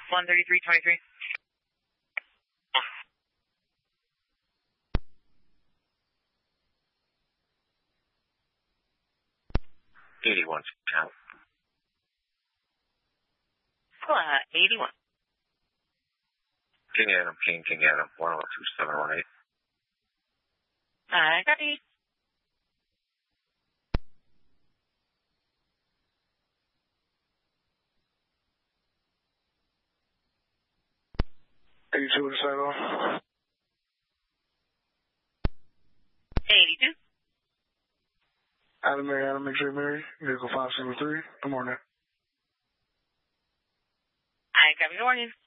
13323. 81 channel. 81. King Adam, 102.718. I copy. To the side 82. Adam Mary, vehicle 573. Good morning. I copy. Good morning.